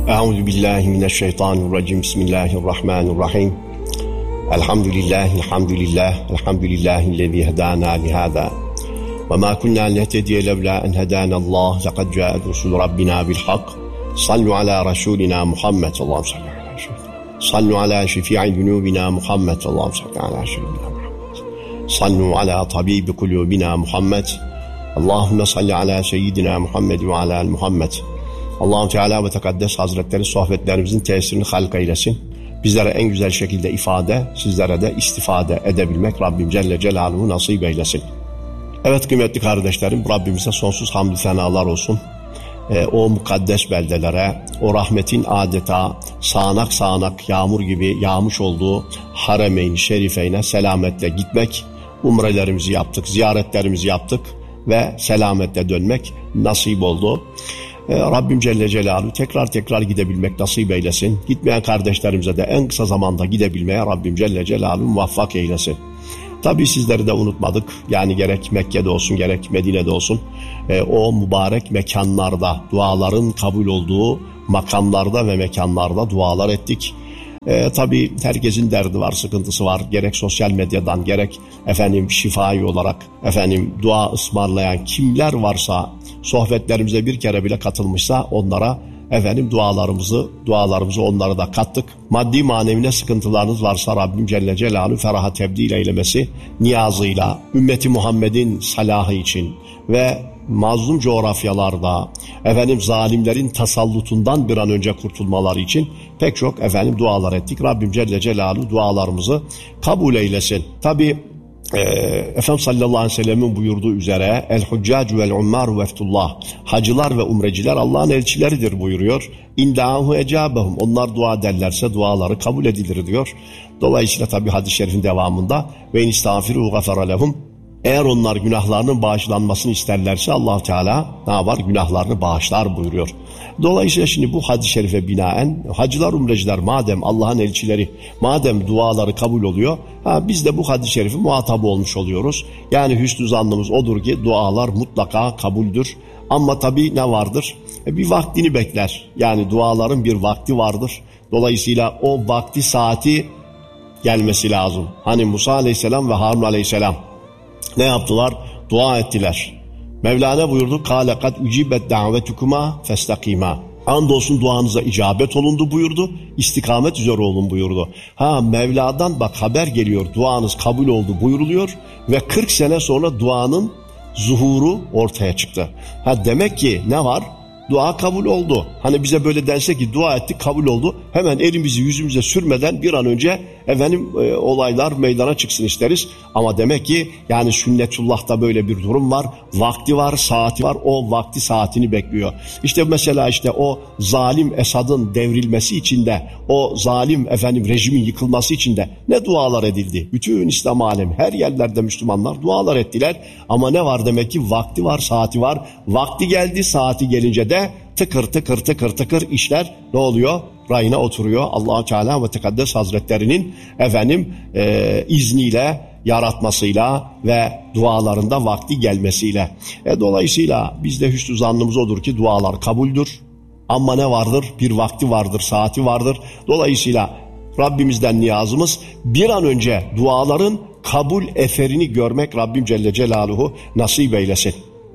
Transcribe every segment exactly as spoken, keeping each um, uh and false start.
Euzu billahi mineşşeytanirracim. Bismillahirrahmanirrahim. Elhamdülillah, elhamdülillah, elhamdülillahillezî hedâna lihâzâ. Ve mâ kunnâ nehtediye levlâ en hedânallâh. Lekad câet rusûlü rabbinâ bilhak. Sallu alâ rasûlinâ Muhammed. Allahümme salli alâ seyyidinâ. Sallu alâ şefî'i zunûbinâ Muhammed. Allahümme salli alâ seyyidinâ Muhammed. Sallu alâ tabîbi kulûbinâ Muhammed. Allahümme salli alâ seyyidinâ Muhammed ve alâ Muhammed. Allah-u Teala ve Tekaddes Hazretleri sohbetlerimizin tesirini halk eylesin. Bizlere en güzel şekilde ifade, sizlere de istifade edebilmek Rabbim Celle Celaluhu nasip eylesin. Evet kıymetli kardeşlerim, Rabbimize sonsuz hamdü senalar olsun. E, o mukaddes beldelere, o rahmetin adeta sağanak sağanak yağmur gibi yağmış olduğu Haremeyn-i Şerifeyne selametle gitmek, umrelerimizi yaptık, ziyaretlerimizi yaptık ve selametle dönmek nasip oldu. Rabbim Celle Celaluhu tekrar tekrar gidebilmek nasip eylesin. Gitmeyen kardeşlerimize de en kısa zamanda gidebilmeye Rabbim Celle Celaluhu muvaffak eylesin. Tabii sizleri de unutmadık. Yani gerek Mekke'de olsun gerek Medine'de olsun e, o mübarek mekanlarda duaların kabul olduğu makamlarda ve mekanlarda dualar ettik. E, tabii herkesin derdi var, sıkıntısı var. Gerek sosyal medyadan gerek efendim şifai olarak efendim dua ısmarlayan kimler varsa, sohbetlerimize bir kere bile katılmışsa onlara efendim dualarımızı dualarımızı onlara da kattık. Maddi manevi ne sıkıntılarınız varsa Rabbim Celle Celaluhu feraha tebdil eylemesi niyazıyla ümmeti Muhammed'in salahı için ve mazlum coğrafyalarda efendim zalimlerin tasallutundan bir an önce kurtulmaları için pek çok efendim dualar ettik. Rabbim Celle Celaluhu dualarımızı kabul eylesin. Tabi e, Efendimiz sallallahu aleyhi ve sellem'in buyurduğu üzere el huccacu vel ummaru veftullah, hacılar ve umreciler Allah'ın elçileridir buyuruyor. İndâhu ecâbehum, onlar dua ederlerse duaları kabul edilir diyor. Dolayısıyla tabi hadis-i şerifin devamında ve in istağfiru gafara lehum, eğer onlar günahlarının bağışlanmasını isterlerse Allah Teala ne yapar? Günahlarını bağışlar buyuruyor. Dolayısıyla şimdi bu hadis-i şerife binaen hacılar, umreciler madem Allah'ın elçileri, madem duaları kabul oluyor, ha, biz de bu hadis-i şerifi muhatabı olmuş oluyoruz. Yani hüsnü zannımız odur ki dualar mutlaka kabuldür. Ama tabii ne vardır? E, bir vaktini bekler. Yani duaların bir vakti vardır. Dolayısıyla o vakti saati gelmesi lazım. Hani Musa Aleyhisselam ve Harun Aleyhisselam ne yaptılar? Dua ettiler. Mevlana buyurdu. Kâle kad ucibet davetukuma festakîmâ. Andolsun duanıza icabet olundu buyurdu. İstikamet üzere olun buyurdu. Ha, Mevla'dan bak haber geliyor. Duanız kabul oldu buyuruluyor. Ve kırk sene sonra duanın zuhuru ortaya çıktı. Ha, demek ki ne var? Dua kabul oldu. Hani bize böyle dense ki dua ettik kabul oldu. Hemen elimizi yüzümüze sürmeden bir an önce efendim e, olaylar meydana çıksın isteriz. Ama demek ki yani sünnetullah'ta böyle bir durum var. Vakti var, saati var. O vakti saatini bekliyor. İşte mesela işte o zalim Esad'ın devrilmesi için de, o zalim efendim rejimin yıkılması için de ne dualar edildi? Bütün İslam alemi, her yerlerde Müslümanlar dualar ettiler. Ama ne var demek ki? Vakti var, saati var. Vakti geldi, saati gelince de tıkır tıkır tıkır tıkır işler ne oluyor? Rayına oturuyor. Allah-u Teala ve Tekaddes Hazretlerinin efendim e, izniyle, yaratmasıyla ve dualarında vakti gelmesiyle. E, dolayısıyla bizde hüsnü zannımız odur ki dualar kabuldür. Ama ne vardır? Bir vakti vardır, saati vardır. Dolayısıyla Rabbimizden niyazımız bir an önce duaların kabul eserini görmek Rabbim Celle Celaluhu nasip eylesin.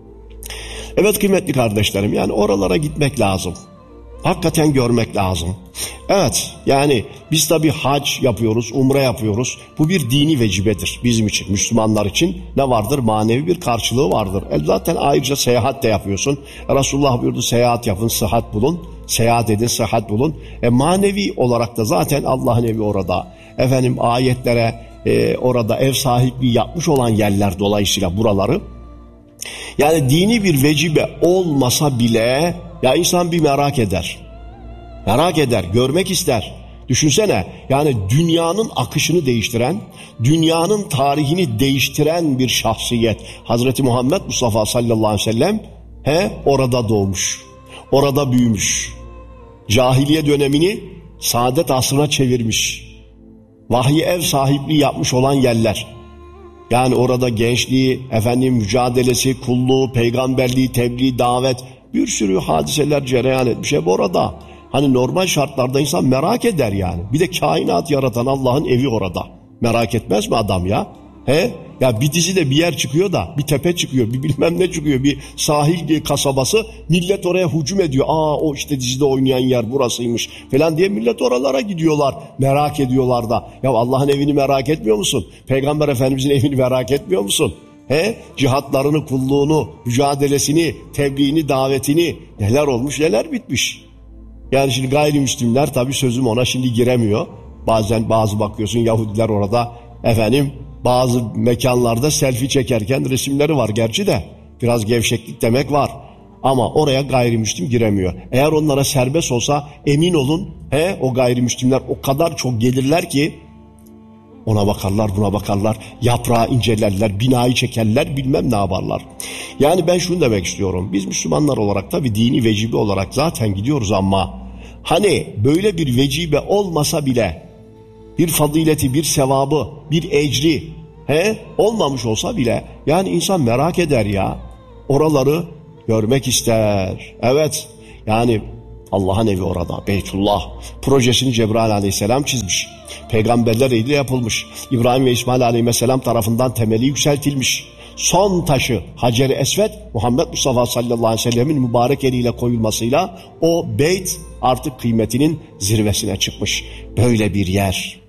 Evet kıymetli kardeşlerim, yani oralara gitmek lazım. Hakikaten görmek lazım. Evet, yani biz tabii hac yapıyoruz, umre yapıyoruz. Bu bir dini vecibedir bizim için, Müslümanlar için. Ne vardır? Manevi bir karşılığı vardır. E zaten ayrıca seyahat de yapıyorsun. Resulullah buyurdu, seyahat yapın, sıhhat bulun. Seyahat edin, sıhhat bulun. E manevi olarak da zaten Allah'ın evi orada. Efendim ayetlere e, orada ev sahipliği yapmış olan yerler, dolayısıyla buraları. Yani dini bir vecibe olmasa bile ya insan bir merak eder. Merak eder, görmek ister. Düşünsene, yani dünyanın akışını değiştiren, dünyanın tarihini değiştiren bir şahsiyet. Hazreti Muhammed Mustafa sallallahu aleyhi ve sellem he, orada doğmuş, orada büyümüş. Cahiliye dönemini saadet asrına çevirmiş. Vahyi ev sahipliği yapmış olan yerler. Yani orada gençliği, efendim mücadelesi, kulluğu, peygamberliği, tebliğ, davet, bir sürü hadiseler cereyan etmiş hep orada. Hani normal şartlarda insan merak eder yani. Bir de kainat yaratan Allah'ın evi orada. Merak etmez mi adam ya? He? Ya bir dizide bir yer çıkıyor da, bir tepe çıkıyor, bir bilmem ne çıkıyor, bir sahil kasabası, millet oraya hücum ediyor. Aa o işte dizide oynayan yer burasıymış falan diye millet oralara gidiyorlar. Merak ediyorlar da. Ya Allah'ın evini merak etmiyor musun? Peygamber Efendimizin evini merak etmiyor musun? He? Cihatlarını, kulluğunu, mücadelesini, tebliğini, davetini, neler olmuş neler bitmiş. Yani şimdi gayrimüslimler tabii sözüm ona şimdi giremiyor. Bazen bazı bakıyorsun Yahudiler orada efendim bazı mekanlarda selfie çekerken resimleri var gerçi de biraz gevşeklik demek var. Ama oraya gayrimüslim giremiyor. Eğer onlara serbest olsa emin olun he, o gayrimüslimler o kadar çok gelirler ki ona bakarlar buna bakarlar, yaprağı incelerler, binayı çekerler, bilmem ne yaparlar. Yani ben şunu demek istiyorum. Biz Müslümanlar olarak tabii dini vecibe olarak zaten gidiyoruz ama hani böyle bir vecibe olmasa bile bir fazileti, bir sevabı, bir ecri he, olmamış olsa bile yani insan merak eder ya. Oraları görmek ister. Evet yani Allah'ın evi orada, Beytullah. Projesini Cebrail aleyhisselam çizmiş. Peygamberler eliyle yapılmış. İbrahim ve İsmail aleyhisselam tarafından temeli yükseltilmiş. Son taşı Hacer-i Esved Muhammed Mustafa sallallahu aleyhi ve sellemin mübarek eliyle koyulmasıyla o beyt artık kıymetinin zirvesine çıkmış. Böyle bir yer.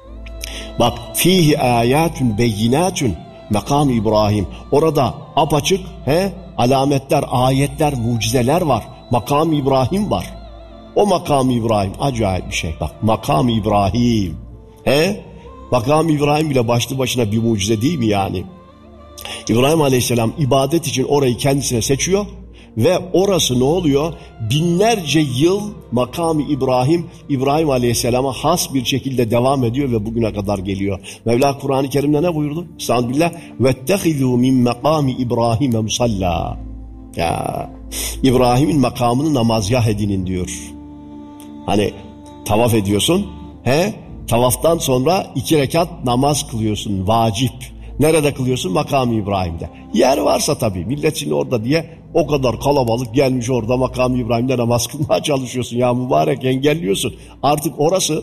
Bak fihi ayatun beyinatun makam İbrahim. Orada apaçık he, alametler, ayetler, mucizeler var. Makam İbrahim var. O makam İbrahim acayip bir şey. Bak makam İbrahim. He? Makam İbrahim bile başlı başına bir mucize değil mi yani? İbrahim Aleyhisselam ibadet için orayı kendisine seçiyor ve orası ne oluyor? Binlerce yıl makam-ı İbrahim, İbrahim Aleyhisselam'a has bir şekilde devam ediyor ve bugüne kadar geliyor. Mevla Kur'an-ı Kerim'de ne buyurdu? Estağfirullah. وَاتَّخِذُوا مِنْ مَقَامِ İbrahim musalla. Ya İbrahim'in makamını namazgah edinin diyor. Hani tavaf ediyorsun, he? Tavaftan sonra iki rekat namaz kılıyorsun, vacip. Nerede kılıyorsun? Makam-ı İbrahim'de. Yer varsa tabii. Millet şimdi orada diye o kadar kalabalık gelmiş orada Makam-ı İbrahim'de namaz kılmaya çalışıyorsun. Ya mübarek engelliyorsun. Artık orası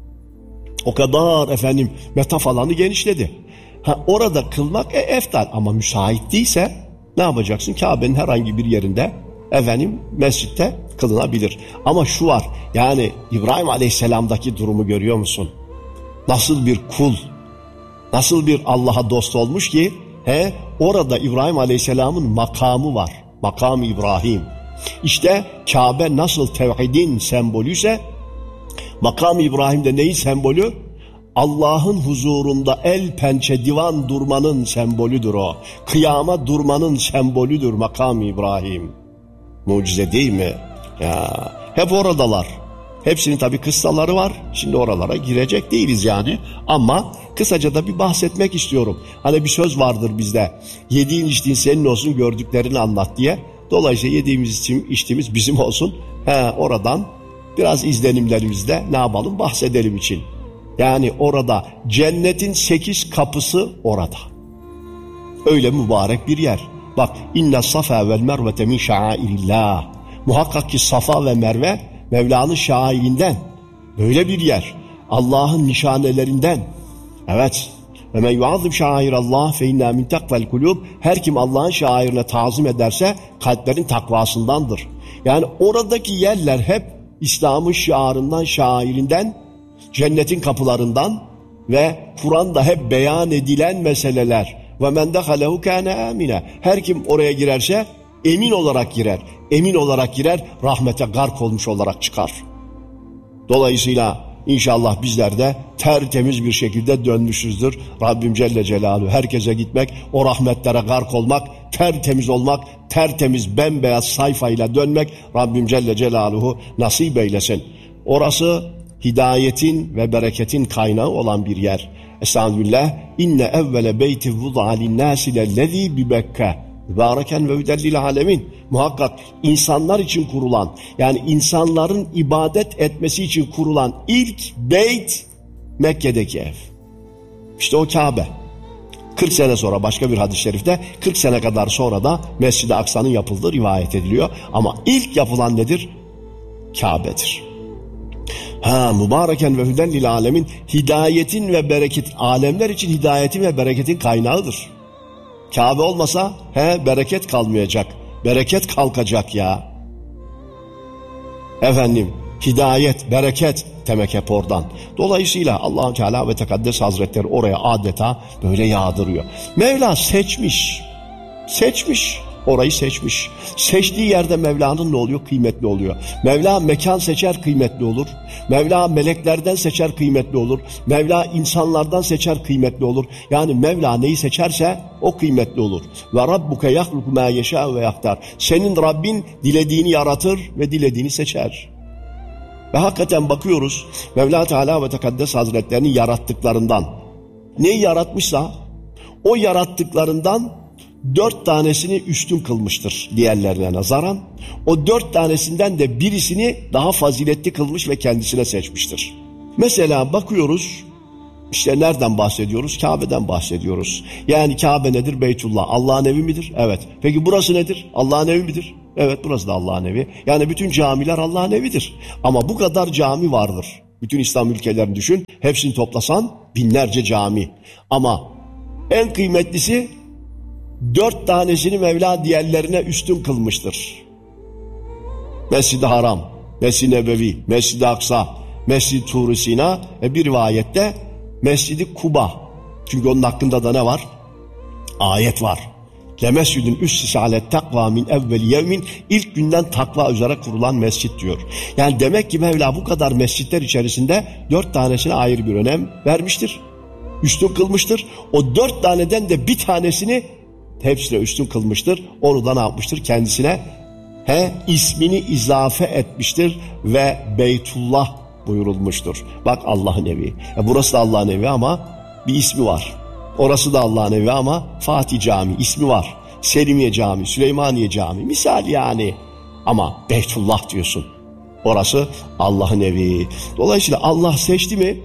o kadar efendim metaf alanı genişledi. Ha, orada kılmak e, eftal ama müsait değilse ne yapacaksın? Kabe'nin herhangi bir yerinde efendim mescitte kılınabilir. Ama şu var yani İbrahim Aleyhisselam'daki durumu görüyor musun? Nasıl bir kul, nasıl bir Allah'a dost olmuş ki he, orada İbrahim Aleyhisselam'ın makamı var. Makam İbrahim. İşte Kabe nasıl tevhidin sembolüyse makam İbrahim'de neyin sembolü? Allah'ın huzurunda el pençe divan durmanın sembolüdür o. Kıyama durmanın sembolüdür makam İbrahim. Mucize değil mi? Ya hep oradalar. Hepsinin tabii kıssaları var. Şimdi oralara girecek değiliz yani. Ama kısaca da bir bahsetmek istiyorum. Hani bir söz vardır bizde. Yediğin içtiğin senin olsun, gördüklerini anlat diye. Dolayısıyla yediğimiz için içtiğimiz bizim olsun. He, oradan biraz izlenimlerimizde ne yapalım bahsedelim için. Yani orada cennetin sekiz kapısı orada. Öyle mübarek bir yer. Bak inne safa vel mervete min şairillah. Muhakkak ki Safa ve Merve Mevla'nın şairinden. Böyle bir yer. Allah'ın nişanelerinden. Evet. Ve men yuazzim şairallah fe inna min takvel kulub. Her kim Allah'ın şairine tazim ederse kalplerin takvasındandır. Yani oradaki yerler hep İslam'ın şiarından, şairinden, cennetin kapılarından ve Kur'an'da hep beyan edilen meseleler. Ve men dehalehu kâne âmine. Her kim oraya girerse emin olarak girer. Emin olarak girer, rahmete gark olmuş olarak çıkar. Dolayısıyla İnşallah bizler de tertemiz bir şekilde dönmüşüzdür. Rabbim Celle Celaluhu herkese gitmek, o rahmetlere gark olmak, tertemiz olmak, tertemiz bembeyaz sayfayla dönmek Rabbim Celle Celaluhu nasip eylesin. Orası hidayetin ve bereketin kaynağı olan bir yer. Estağfirullah. İnne evvele beyti vudu'a linnâsi lellezî bi Bekke. Mübareken ve hüdellil alemin. Muhakkak insanlar için kurulan, yani insanların ibadet etmesi için kurulan ilk beyt Mekke'deki ev. İşte o Kabe. kırk sene sonra başka bir hadis-i şerifte kırk sene kadar sonra da Mescid-i Aksa'nın yapıldığı rivayet ediliyor. Ama ilk yapılan nedir? Kabe'dir. Ha, mübareken ve hüden lil alemin, hidayetin ve bereket, alemler için hidayetin ve bereketin kaynağıdır. Kabe olmasa he bereket kalmayacak. Bereket kalkacak ya. Efendim, hidayet, bereket demek hep oradan. Dolayısıyla Allah-u Teala ve Tekaddes Hazretleri oraya adeta böyle yağdırıyor. Mevla seçmiş. Seçmiş. Orayı seçmiş. Seçtiği yerde Mevla'nın ne oluyor? Kıymetli oluyor. Mevla mekan seçer, kıymetli olur. Mevla meleklerden seçer, kıymetli olur. Mevla insanlardan seçer, kıymetli olur. Yani Mevla neyi seçerse o kıymetli olur. Ve Rabbuke yahluku ma yeşâ ve yahtar. Senin Rabbin dilediğini yaratır ve dilediğini seçer. Ve hakikaten bakıyoruz Mevla Teala ve Tekaddes Hazretlerinin yarattıklarından. Neyi yaratmışsa o yarattıklarından dört tanesini üstün kılmıştır diğerlerine nazaran. O dört tanesinden de birisini daha faziletli kılmış ve kendisine seçmiştir. Mesela bakıyoruz, işte nereden bahsediyoruz? Kabe'den bahsediyoruz. Yani Kabe nedir? Beytullah. Allah'ın evi midir? Evet. Peki burası nedir? Allah'ın evi midir? Evet, burası da Allah'ın evi. Yani bütün camiler Allah'ın evidir. Ama bu kadar cami vardır. Bütün İslam ülkelerini düşün. Hepsini toplasan binlerce cami. Ama en kıymetlisi dört tanesini Mevla diğerlerine üstün kılmıştır. Mescid-i Haram, Mescid-i Nebevi, Mescid-i Aksa, Mescid-i Tur-u Sina ve bir rivayette Mescid-i Kuba. Çünkü onun hakkında da ne var? Ayet var. Lemescüdün üssise alet takva min evveli yevmin, ilk günden takva üzere kurulan mescit diyor. Yani demek ki Mevla bu kadar mescitler içerisinde dört tanesine ayrı bir önem vermiştir. Üstün kılmıştır. O dört taneden de bir tanesini hepsine üstün kılmıştır. Onu da ne yapmıştır? Kendisine he ismini izafe etmiştir ve Beytullah buyurulmuştur. Bak Allah'ın evi. Ya burası da Allah'ın evi ama bir ismi var. Orası da Allah'ın evi ama Fatih Camii ismi var. Selimiye Camii, Süleymaniye Camii misal yani. Ama Beytullah diyorsun. Orası Allah'ın evi. Dolayısıyla Allah seçti mi?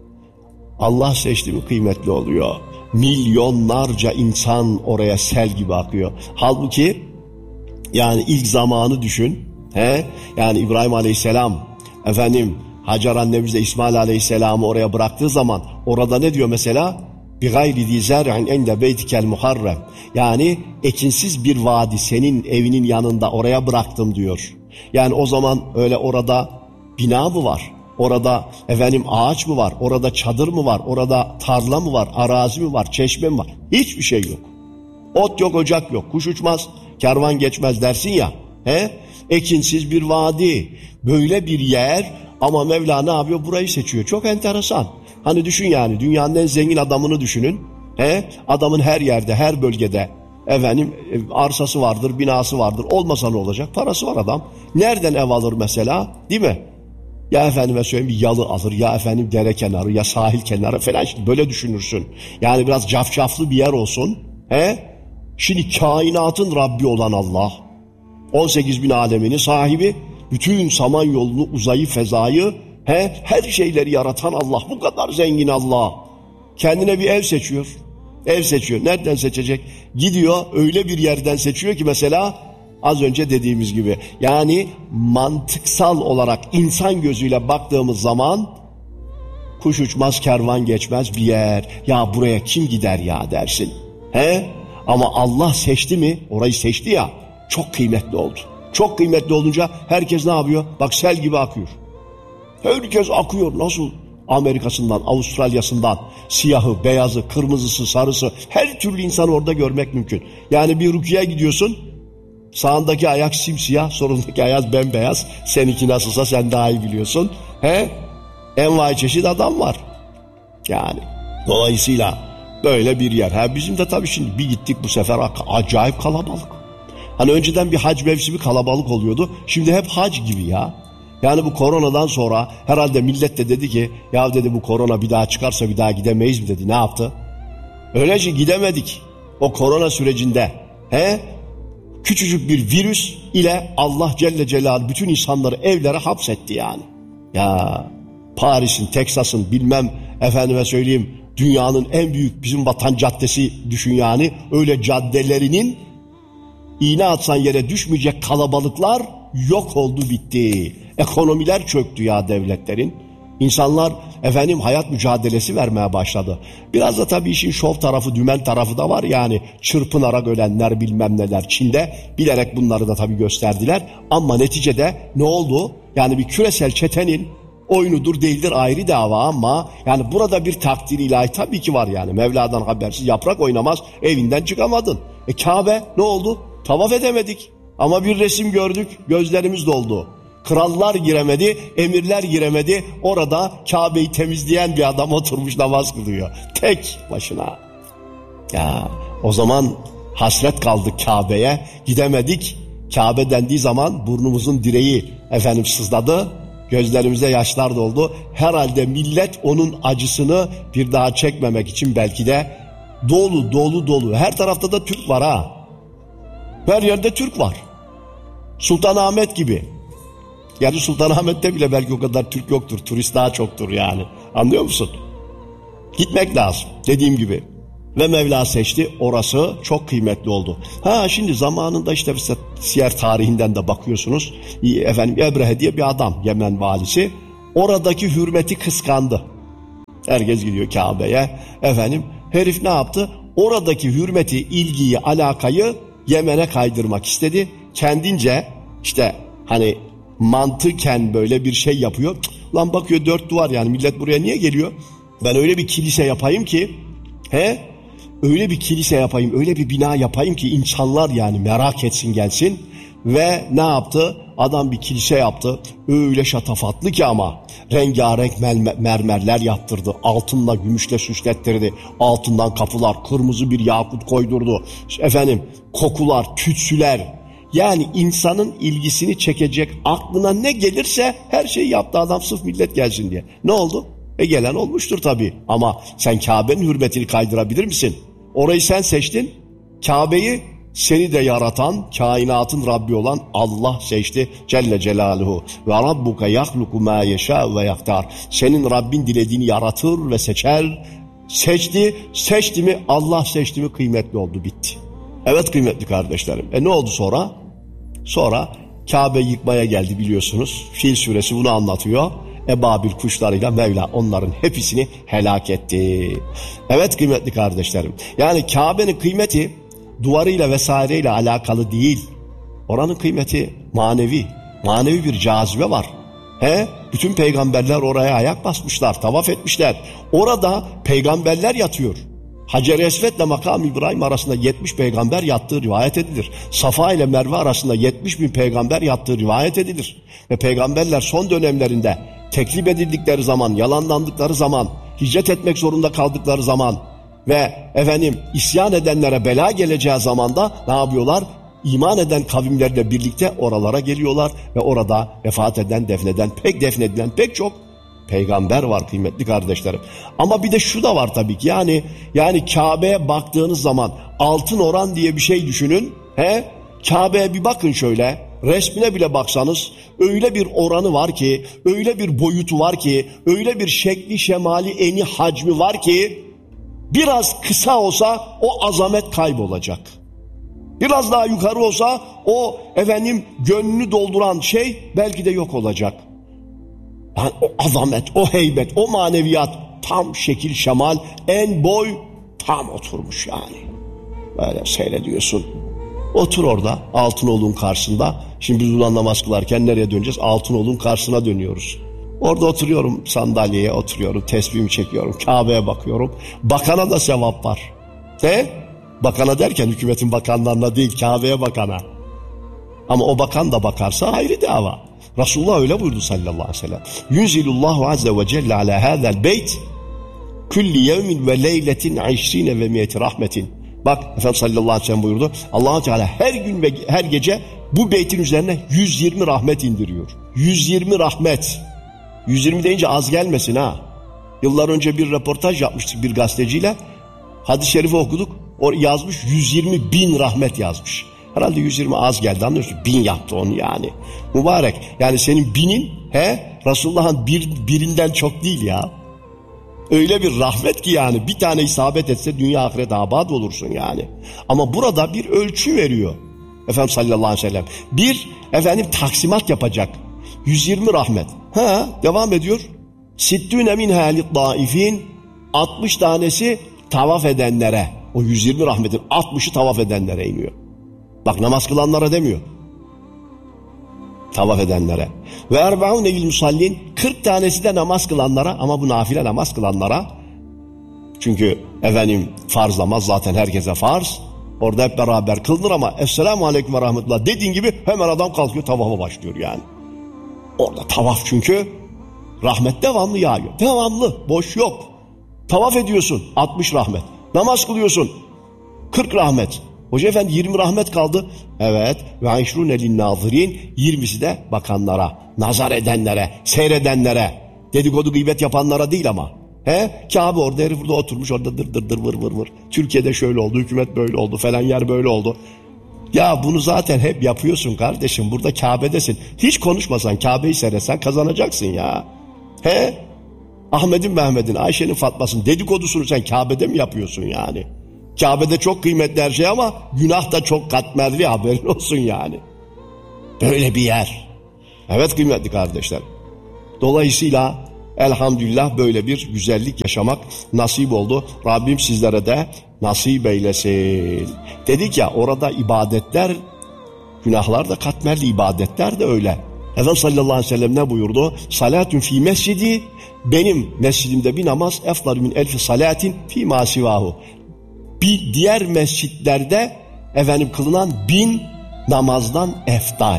Allah seçti mi kıymetli oluyor. Milyonlarca insan oraya sel gibi akıyor. Halbuki yani ilk zamanı düşün. He? Yani İbrahim Aleyhisselam efendim Hacer annemiz de İsmail Aleyhisselam'ı oraya bıraktığı zaman orada ne diyor mesela? Bi gayri zi zer'in inde beytikel muharrem. Yani ekinsiz bir vadi senin evinin yanında oraya bıraktım diyor. Yani o zaman öyle orada bina mı var? Orada efendim ağaç mı var? Orada çadır mı var? Orada tarla mı var? Arazi mi var? Çeşme mi var? Hiçbir şey yok. Ot yok, ocak yok. Kuş uçmaz, kervan geçmez dersin ya. He? Ekinsiz bir vadi. Böyle bir yer ama Mevla ne yapıyor? Burayı seçiyor. Çok enteresan. Hani düşün yani dünyanın en zengin adamını düşünün. He? Adamın her yerde, her bölgede efendim arsası vardır, binası vardır. Olmasa ne olacak? Parası var adam. Nereden ev alır mesela? Değil mi? Ya efendime söyleyeyim bir yalı alır, ya efendim dere kenarı, ya sahil kenarı falan, işte böyle düşünürsün. Yani biraz cafcaflı bir yer olsun. He? Şimdi kainatın Rabbi olan Allah, on sekiz bin aleminin sahibi, bütün samanyolunu, uzayı, fezayı, he? Her şeyleri yaratan Allah, bu kadar zengin Allah. Kendine bir ev seçiyor. Ev seçiyor. Nereden seçecek? Gidiyor öyle bir yerden seçiyor ki mesela az önce dediğimiz gibi, yani mantıksal olarak insan gözüyle baktığımız zaman kuş uçmaz, kervan geçmez bir yer. Ya buraya kim gider ya dersin. He? Ama Allah seçti mi? Orayı seçti ya. Çok kıymetli oldu. Çok kıymetli olunca herkes ne yapıyor? Bak sel gibi akıyor. Herkes akıyor. Nasıl? Amerika'sından, Avustralya'sından siyahı, beyazı, kırmızısı, sarısı her türlü insanı orada görmek mümkün. Yani bir rukiye gidiyorsun. Sağındaki ayak simsiyah, solundaki ayak bembeyaz. Seninki nasılsa sen daha iyi biliyorsun. He? Envai çeşit adam var. Yani dolayısıyla böyle bir yer. Ha, bizim de tabii şimdi bir gittik bu sefer acayip kalabalık. Hani önceden bir hac mevsimi kalabalık oluyordu. Şimdi hep hac gibi ya. Yani bu koronadan sonra herhalde millet de dedi ki ya dedi bu korona bir daha çıkarsa bir daha gidemeyiz mi dedi. Ne yaptı? Öylece gidemedik. O korona sürecinde. He? Küçücük bir virüs ile Allah Celle Celaluhu bütün insanları evlere hapsetti yani. Ya Paris'in, Teksas'ın bilmem efendime söyleyeyim dünyanın en büyük bizim vatan caddesi düşün yani. Öyle caddelerinin iğne atsan yere düşmeyecek kalabalıklar yok oldu bitti. Ekonomiler çöktü ya devletlerin. İnsanlar efendim hayat mücadelesi vermeye başladı. Biraz da tabii işin şov tarafı, dümen tarafı da var yani. Çırpınarak ölenler bilmem neler. Çin'de bilerek bunları da tabii gösterdiler. Ama neticede ne oldu? Yani bir küresel çetenin oyunudur değildir ayrı dava ama yani burada bir takdir ilahi tabii ki var yani. Mevla'dan habersiz yaprak oynamaz, evinden çıkamadın. E Kabe ne oldu? Tavaf edemedik. Ama bir resim gördük, gözlerimiz doldu. Krallar giremedi, emirler giremedi. Orada Kabe'yi temizleyen bir adam oturmuş namaz kılıyor. Tek başına. Ya o zaman hasret kaldık Kabe'ye. Gidemedik. Kabe dendiği zaman burnumuzun direği efendim sızladı. Gözlerimize yaşlar doldu. Herhalde millet onun acısını bir daha çekmemek için belki de dolu dolu dolu. Her tarafta da Türk var ha. Her yerde Türk var. Sultanahmet gibi. Yani Sultanahmet'te bile belki o kadar Türk yoktur. Turist daha çoktur yani. Anlıyor musun? Gitmek lazım dediğim gibi. Ve Mevla seçti. Orası çok kıymetli oldu. Ha şimdi zamanında işte siyer tarihinden de bakıyorsunuz. Efendim Ebrehe diye bir adam, Yemen valisi. Oradaki hürmeti kıskandı. Herkes gidiyor Kabe'ye. Efendim herif ne yaptı? Oradaki hürmeti, ilgiyi, alakayı Yemen'e kaydırmak istedi. Kendince işte hani mantıken böyle bir şey yapıyor. Lan bakıyor dört duvar yani millet buraya niye geliyor? Ben öyle bir kilise yapayım ki he? Öyle bir kilise yapayım, öyle bir bina yapayım ki insanlar yani merak etsin gelsin. Ve ne yaptı? Adam bir kilise yaptı. Öyle şatafatlı ki ama rengarenk mermerler yaptırdı. Altınla, gümüşle süslettirdi. Altından kapılar, kırmızı bir yakut koydurdu. Efendim kokular, tütsüler. Yani insanın ilgisini çekecek aklına ne gelirse her şeyi yaptı adam sırf millet gelsin diye. Ne oldu? E gelen olmuştur tabii. Ama sen Kabe'nin hürmetini kaydırabilir misin? Orayı sen seçtin. Kabe'yi seni de yaratan, kainatın Rabbi olan Allah seçti. Celle Celaluhu. Ve Rabbuka yahluku ma yeşâ ve yahtar. Senin Rabbin dilediğini yaratır ve seçer. Seçti, seçti mi Allah seçti mi kıymetli oldu, bitti. Evet kıymetli kardeşlerim. E ne oldu sonra? Sonra Kabe yıkmaya geldi biliyorsunuz. Fil suresi bunu anlatıyor. Ebabil kuşlarıyla Mevla onların hepsini helak etti. Evet kıymetli kardeşlerim. Yani Kabe'nin kıymeti duvarıyla vesaireyle alakalı değil. Oranın kıymeti manevi. Manevi bir cazibe var. He? Bütün peygamberler oraya ayak basmışlar, tavaf etmişler. Orada peygamberler yatıyor. Hacer-i Esved ile Makam İbrahim arasında yetmiş peygamber yattığı rivayet edilir. Safa ile Merve arasında yetmiş bin peygamber yattığı rivayet edilir. Ve peygamberler son dönemlerinde teklif edildikleri zaman, yalanlandıkları zaman, hicret etmek zorunda kaldıkları zaman ve efendim isyan edenlere bela geleceği zamanda ne yapıyorlar? İman eden kavimlerle birlikte oralara geliyorlar ve orada vefat eden, defneden, pek defnedilen pek çok peygamber var kıymetli kardeşlerim. Ama bir de şu da var tabii ki yani yani Kabe'ye baktığınız zaman altın oran diye bir şey düşünün. He? Kabe'ye bir bakın şöyle, resmine bile baksanız öyle bir oranı var ki, öyle bir boyutu var ki, öyle bir şekli, şemali, eni, hacmi var ki biraz kısa olsa o azamet kaybolacak. Biraz daha yukarı olsa o efendim gönlünü dolduran şey belki de yok olacak. Yani o azamet, o heybet, o maneviyat tam şekil şemal, en boy tam oturmuş yani. Böyle seyrediyorsun. Otur orada Altınoğlu'nun karşısında. Şimdi biz ulan namaz kılarken nereye döneceğiz? Altınoğlu'nun karşısına dönüyoruz. Orada oturuyorum, sandalyeye oturuyorum, tesbihimi çekiyorum, Kabe'ye bakıyorum. Bakana da sevap var. De? Bakana derken hükümetin bakanlarına değil, Kabe'ye bakana. Ama o bakan da bakarsa ayrı dava. Resulullah öyle buyurdu sallallahu aleyhi ve sellem. Yunzilullahu azze ve celle ala hâzel beyt kulli yevmin ve leyletin işrine ve miyeti rahmetin. Bak Efendimiz sallallahu aleyhi ve sellem buyurdu. Allah Teala her gün ve her gece bu beytin üzerine yüz yirmi rahmet indiriyor. yüz yirmi rahmet. yüz yirmi deyince az gelmesin ha. Yıllar önce bir röportaj yapmıştık bir gazeteciyle. Hadis-i şerifi okuduk. O yazmış yüz yirmi bin rahmet yazmış. Herhalde yüz yirmi az geldi, anlıyorsun. Bin yaptı onu yani. Mübarek. Yani senin binin he Resulullah'ın bir, birinden çok değil ya. Öyle bir rahmet ki yani bir tane isabet etse dünya ahiret abad olursun yani. Ama burada bir ölçü veriyor. Efendimiz sallallahu aleyhi ve sellem. Bir efendim taksimat yapacak. yüz yirmi rahmet. Ha devam ediyor. Sittûne minhâ liddâifîn, altmış tanesi tavaf edenlere, o yüz yirmi rahmetin altmışı tavaf edenlere iniyor. Bak namaz kılanlara demiyor. Tavaf edenlere. Ve erbeûne lil musallin, kırk tanesi de namaz kılanlara, ama bu nafile namaz kılanlara. Çünkü efendim farz namaz zaten herkese farz. Orada hep beraber kılınır ama Esselamu Aleyküm ve Rahmetullah dediğin gibi hemen adam kalkıyor tavafa başlıyor yani. Orada tavaf çünkü rahmet devamlı yağıyor. Devamlı, boş yok. Tavaf ediyorsun, altmış rahmet. Namaz kılıyorsun, kırk rahmet. Hoca efendi yirmi rahmet kaldı. Evet. Ve aşrûne linnâzirîn, yirmisi de bakanlara, nazar edenlere, seyredenlere, dedikodu gıybet yapanlara değil ama. He? Kabe orada, herif burada oturmuş, orada dır dır dır vır vır vır. Türkiye'de şöyle oldu, hükümet böyle oldu, falan yer böyle oldu. Ya bunu zaten hep yapıyorsun kardeşim. Burada Kabe'desin. Hiç konuşmasan, Kabe'yi seyretsen kazanacaksın ya. He? Ahmet'in, Mehmet'in, Ayşe'nin, Fatma'sın dedikodusunu sen Kabe'de mi yapıyorsun yani? Kabe'de çok kıymetli her şey ama günah da çok katmerli, haberin olsun yani. Böyle bir yer. Evet kıymetli kardeşler. Dolayısıyla elhamdülillah böyle bir güzellik yaşamak nasip oldu. Rabbim sizlere de nasip eylesin. Dedik ya orada ibadetler, günahlar da katmerli, ibadetler de öyle. Efendimiz sallallahu aleyhi ve sellem ne buyurdu? Salatun fi mescidi, benim mescidimde bir namaz efdalü min elfi salatin fi ma sivahu. Bir diğer mescitlerde efendim kılınan bin namazdan efdal.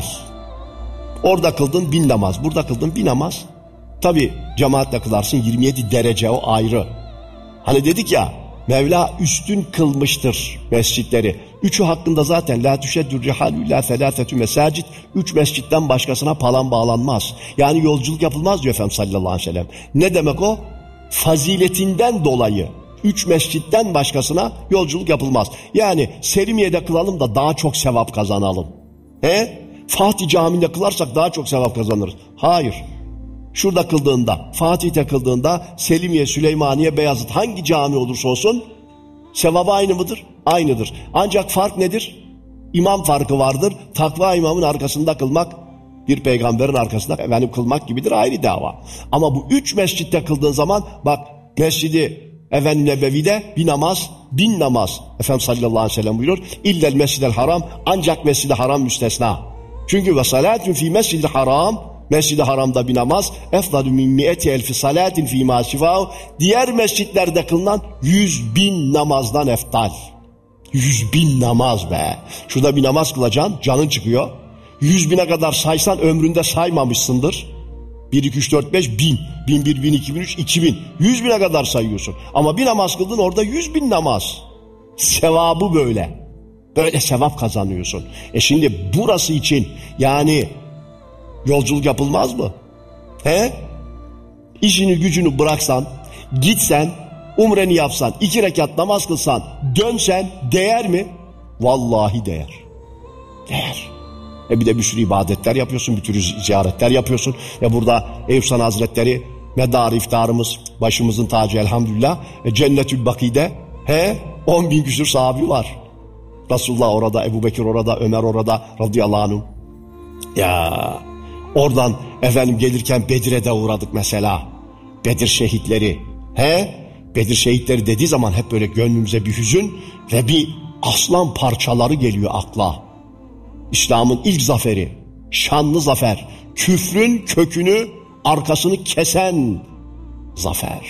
Orada kıldın bin namaz, burada kıldın bir namaz. Tabi cemaatle kılarsın, yirmi yedi derece, o ayrı. Hani dedik ya Mevla üstün kılmıştır mescitleri. Üçü hakkında zaten la tüşeddür rihalü la felâfetü mesacid, üç mescitten başkasına palan bağlanmaz. Yani yolculuk yapılmaz diyor Efendimiz sallallahu aleyhi ve sellem. Ne demek o? Faziletinden dolayı üç mescitten başkasına yolculuk yapılmaz. Yani Selimiye'de kılalım da daha çok sevap kazanalım. He? Fatih Camii'nde kılarsak daha çok sevap kazanırız. Hayır. Şurada kıldığında, Fatih'te kıldığında, Selimiye, Süleymaniye, Beyazıt hangi cami olursa olsun sevabı aynı mıdır? Aynıdır. Ancak fark nedir? İmam farkı vardır. Takva imamın arkasında kılmak, bir peygamberin arkasında efendim kılmak gibidir, ayrı dava. Ama bu üç mescitte kıldığın zaman bak, Mescidi Efendim Nebevi'de bir namaz, bin namaz. Efendimiz sallallahu aleyhi ve sellem buyurur. İllel mescidel haram, ancak mescid-i haram müstesna. Çünkü ve salatun fi mescid-i haram, mescid-i haramda bir namaz, efdalü min mi'eti elfi salatin fi ma sivahu, diğer mescitlerde kılınan yüz bin namazdan eftal. Yüz bin namaz be. Şurada bir namaz kılacaksın, canın çıkıyor. Yüz bine kadar saysan ömründe saymamışsındır. Bir, iki, üç, dört, beş, bin. Bin bir, bin iki, bin üç, iki bin. Yüz bine kadar sayıyorsun. Ama bir namaz kıldın, orada yüz bin namaz. Sevabı böyle. Böyle sevap kazanıyorsun. E şimdi burası için yani yolculuk yapılmaz mı? He? İşini gücünü bıraksan, gitsen, umreni yapsan, iki rekat namaz kılsan, dönsen değer mi? Vallahi değer. Değer. E bir de bir sürü ibadetler yapıyorsun, bir sürü ziyaretler yapıyorsun. Ya burada Eyüp Sultan Hazretleri, medar iftarımız, başımızın tacı elhamdülillah. E Cennetül Baki'de he on bin küsur sahabi var. Resulullah orada, Ebu Bekir orada, Ömer orada radıyallahu anh. Ya oradan efendim gelirken Bedir'e de uğradık mesela. Bedir şehitleri. He? Bedir şehitleri dediği zaman hep böyle gönlümüze bir hüzün ve bir aslan parçaları geliyor akla. İslam'ın ilk zaferi, şanlı zafer, küfrün kökünü, arkasını kesen zafer.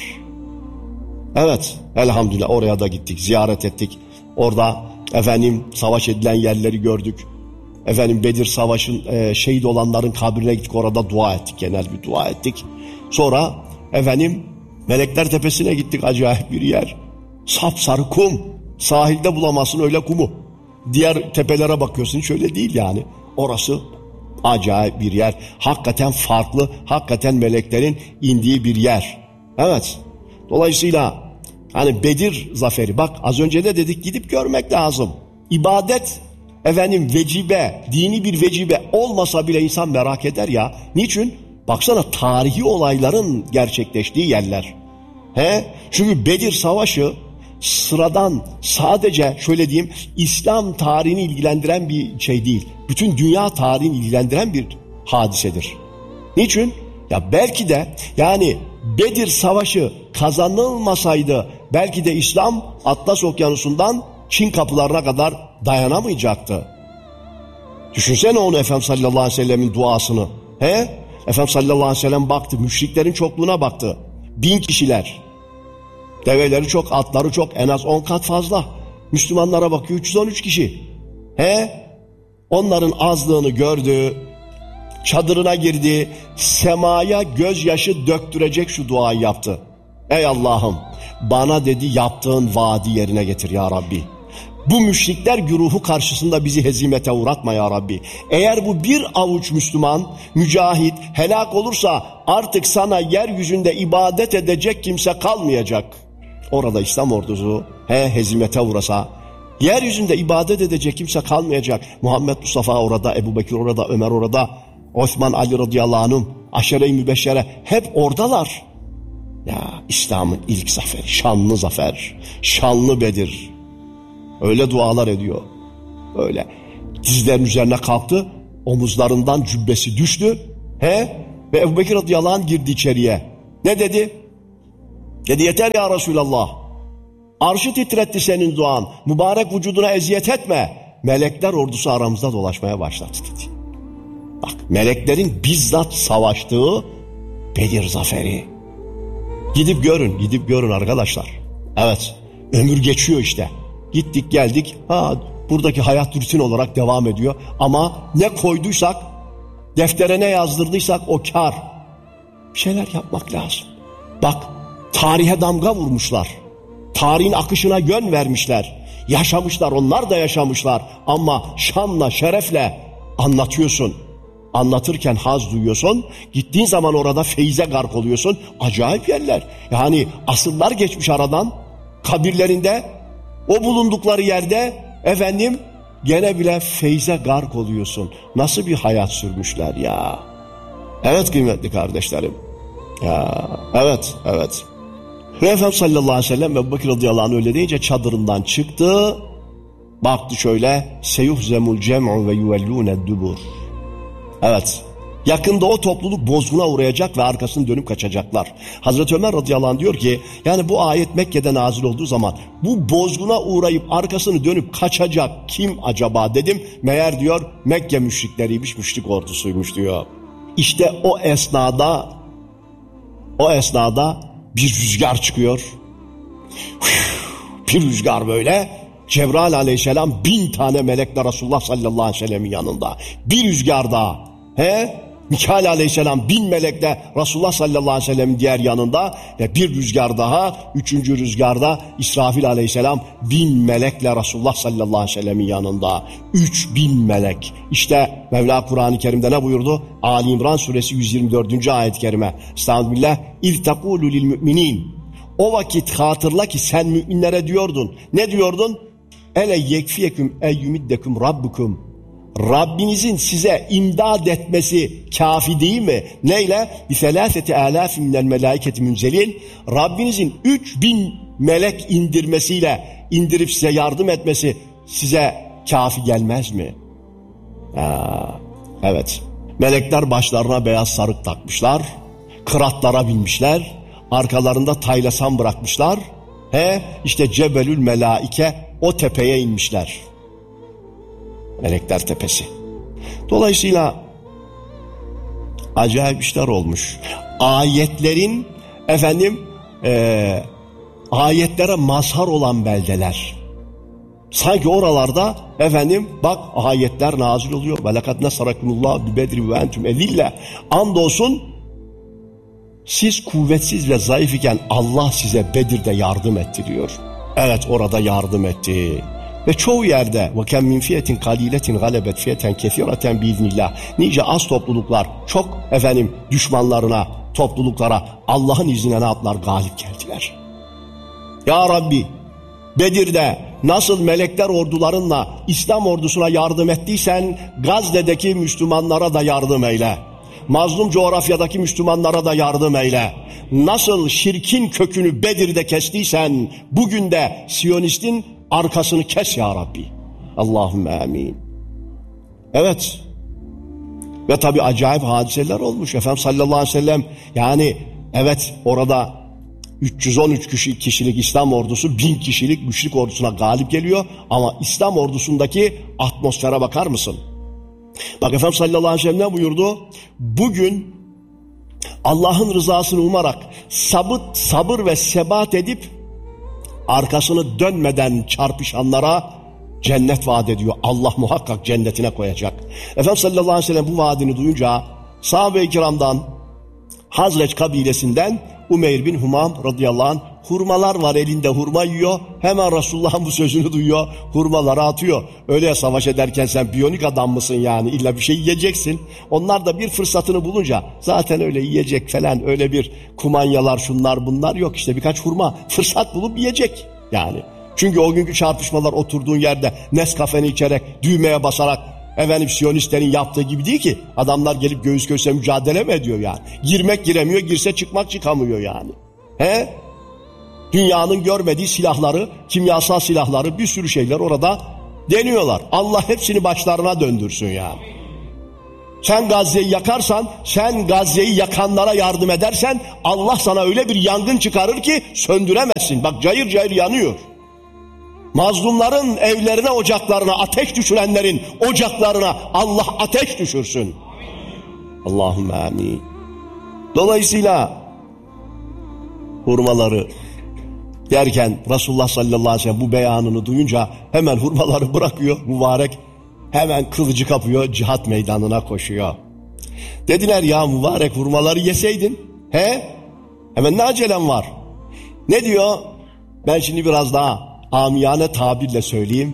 Evet, elhamdülillah oraya da gittik, ziyaret ettik. Orada efendim savaş edilen yerleri gördük. Efendim Bedir Savaşı'nın e, şehit olanların kabrine gittik, orada dua ettik, genel bir dua ettik. Sonra efendim Melekler Tepesi'ne gittik, acayip bir yer. Sapsarı kum, sahilde bulamazsın öyle kumu. Diğer tepelere bakıyorsun, şöyle değil yani. Orası acayip bir yer. Hakikaten farklı, hakikaten meleklerin indiği bir yer. Evet. Dolayısıyla hani Bedir zaferi, bak az önce de dedik, gidip görmek lazım. İbadet efendim vecibe, dini bir vecibe olmasa bile insan merak eder ya. Niçin? Baksana tarihi olayların gerçekleştiği yerler. He? Çünkü Bedir Savaşı sıradan, sadece şöyle diyeyim, İslam tarihini ilgilendiren bir şey değil. Bütün dünya tarihini ilgilendiren bir hadisedir. Niçin? Ya belki de yani Bedir Savaşı kazanılmasaydı belki de İslam Atlas Okyanusu'ndan Çin kapılarına kadar dayanamayacaktı. Düşünsene onu Efendimiz sallallahu aleyhi ve sellemin duasını. He? Efendimiz sallallahu aleyhi ve sellem baktı, müşriklerin çokluğuna baktı. Bin kişiler. Develeri çok, atları çok, en az on kat fazla. Müslümanlara bakıyor, üç yüz on üç kişi. He? Onların azlığını gördü, çadırına girdi, semaya gözyaşı döktürecek şu duayı yaptı. Ey Allah'ım, bana dedi yaptığın vaadi yerine getir ya Rabbi. Bu müşrikler güruhu karşısında bizi hezimete uğratma ya Rabbi. Eğer bu bir avuç Müslüman, mücahit helak olursa artık sana yeryüzünde ibadet edecek kimse kalmayacak. Orada İslam ordusu he hezimete uğrasa, yeryüzünde ibadet edecek kimse kalmayacak. Muhammed Mustafa orada, Ebu Bekir orada, Ömer orada, Osman Ali radıyallahu anhum, aşere-i mübeşşere hep oradalar. Ya İslam'ın ilk zaferi, şanlı zafer, şanlı Bedir. Öyle dualar ediyor. Öyle. Dizlerin üzerine kalktı, omuzlarından cübbesi düştü. He? Ve Ebu Bekir radıyallahu anh girdi içeriye. Ne dedi? Dedi yeter ya Resulallah. Arşı titretti senin duan. Mübarek vücuduna eziyet etme. Melekler ordusu aramızda dolaşmaya başladı dedi. Bak, meleklerin bizzat savaştığı Bedir zaferi. Gidip görün, gidip görün arkadaşlar. Evet, ömür geçiyor işte. Gittik geldik, ha buradaki hayat rutin olarak devam ediyor. Ama ne koyduysak, deftere ne yazdırdıysak o kar. Bir şeyler yapmak lazım. Bak, tarihe damga vurmuşlar. Tarihin akışına yön vermişler. Yaşamışlar, onlar da yaşamışlar. Ama şanla, şerefle anlatıyorsun. Anlatırken haz duyuyorsun. Gittiğin zaman orada feyze gark oluyorsun. Acayip yerler. Yani asırlar geçmiş aradan. Kabirlerinde, o bulundukları yerde efendim gene bile feyze gark oluyorsun. Nasıl bir hayat sürmüşler ya. Evet kıymetli kardeşlerim. Ya evet, evet. Ve Efendimiz sallallahu aleyhi ve sellem ve Ebu Bekir radıyallahu anh öyle deyince çadırından çıktı. Baktı şöyle. Seyuhzemul cem'u ve yuvellûne dubur. Evet. Yakında o topluluk bozguna uğrayacak ve arkasını dönüp kaçacaklar. Hazreti Ömer radıyallahu anh diyor ki, yani bu ayet Mekke'de nazil olduğu zaman bu bozguna uğrayıp arkasını dönüp kaçacak kim acaba dedim. Meğer diyor Mekke müşrikleriymiş, müşrik ordusuymuş diyor. İşte o esnada o esnada bir rüzgar çıkıyor. Bir rüzgar böyle. Cebrail aleyhisselam bin tane melekle Resulullah sallallahu aleyhi ve sellemin yanında. Bir rüzgar daha. He? Mikail aleyhisselam bin melekle Resulullah sallallahu aleyhi ve sellemin diğer yanında. Ve bir rüzgar daha. Üçüncü rüzgarda İsrafil aleyhisselam bin melekle Resulullah sallallahu aleyhi ve sellemin yanında. Üç bin melek. İşte Mevla Kur'an-ı Kerim'de ne buyurdu? Ali İmran suresi yüz yirmi dördüncü ayet-i kerime. Estağfirullah. İz tekulu lil müminin. O vakit hatırla ki sen müminlere diyordun. Ne diyordun? Ele yekfiyeküm eyyümiddekum rabbukum. Rabbinizin size imdad etmesi kafi değil mi? Neyle? Bifelâseti âlâfin minel melâiketi münzelin. Rabbinizin üç bin melek indirmesiyle indirip size yardım etmesi size kafi gelmez mi? Aa, evet. Melekler başlarına beyaz sarık takmışlar. Kıratlara binmişler. Arkalarında taylasan bırakmışlar. He, işte Cebelül Melaike, o tepeye inmişler. Melekler Tepesi. Dolayısıyla acayip işler olmuş. Ayetlerin efendim e, ayetlere mazhar olan beldeler. Sanki oralarda efendim bak ayetler nazil oluyor. Ve lekad nesarakumullah bi bedri ve entüm ezille. Andolsun siz kuvvetsiz ve zayıf iken Allah size Bedir'de yardım etti diyor. Evet, orada yardım etti. Ve çoğu yerde وَكَمْ مِنْ فِيَةٍ قَلِيلَةٍ غَلَبَتْ فِيَةً كَثِيرَةً بِإِذْنِ. Nice az topluluklar çok efendim düşmanlarına, topluluklara Allah'ın izniyle ne yaptılar? Galip geldiler. Ya Rabbi, Bedir'de nasıl melekler ordularınla İslam ordusuna yardım ettiysen Gazze'deki Müslümanlara da yardım eyle. Mazlum coğrafyadaki Müslümanlara da yardım eyle. Nasıl şirkin kökünü Bedir'de kestiysen bugün de Siyonistin arkasını kes ya Rabbi. Allahümme amin. Evet. Ve tabi acayip hadiseler olmuş. Efendimiz sallallahu aleyhi ve sellem yani Evet, orada üç yüz on üç kişilik İslam ordusu bin kişilik müşrik ordusuna galip geliyor. Ama İslam ordusundaki atmosfere bakar mısın? Bak Efendimiz sallallahu aleyhi ve sellem ne buyurdu? Bugün Allah'ın rızasını umarak sabır, sabır ve sebat edip arkasını dönmeden çarpışanlara cennet vaat ediyor. Allah muhakkak cennetine koyacak. Efendimiz sallallahu aleyhi ve sellem bu vaadini duyunca sahabe-i kiramdan Hazreç kabilesinden Umeyr bin Humam radıyallahu anh hurmalar var, elinde hurma yiyor. Hemen Resulullah'ın bu sözünü duyuyor. Hurmaları atıyor. Öyle ya, savaş ederken sen biyonik adam mısın yani? İlla bir şey yiyeceksin. Onlar da bir fırsatını bulunca zaten öyle yiyecek falan, öyle bir kumanyalar şunlar bunlar yok. İşte birkaç hurma fırsat bulup yiyecek yani. Çünkü o günkü çarpışmalar oturduğun yerde Nescafe'ni içerek, düğmeye basarak, efendim Siyonistlerin yaptığı gibi değil ki. Adamlar gelip göğüs göğüse mücadele mi ediyor yani? Girmek giremiyor, girse çıkmak çıkamıyor yani. He? Dünyanın görmediği silahları, kimyasal silahları, bir sürü şeyler orada deniyorlar. Allah hepsini başlarına döndürsün yani. Sen Gazze'yi yakarsan, sen Gazze'yi yakanlara yardım edersen Allah sana öyle bir yangın çıkarır ki söndüremezsin. Bak cayır cayır yanıyor. Mazlumların evlerine, ocaklarına, ateş düşürenlerin ocaklarına Allah ateş düşürsün. Allahümme amin. Dolayısıyla hurmaları derken Resulullah sallallahu aleyhi ve sellem bu beyanını duyunca hemen hurmaları bırakıyor mübarek. Hemen kılıcı kapıyor, cihat meydanına koşuyor. Dediler ya mübarek, hurmaları yeseydin. He? Hemen ne acelem var? Ne diyor? Ben şimdi biraz daha amiyane tabirle söyleyeyim.